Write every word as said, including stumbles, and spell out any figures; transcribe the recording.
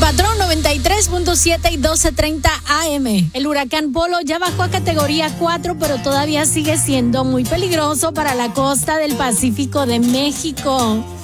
Patrón noventa y tres punto siete y doce treinta A M. El huracán Polo ya bajó a categoría cuatro, pero todavía sigue siendo muy peligroso para la costa del Pacífico de México.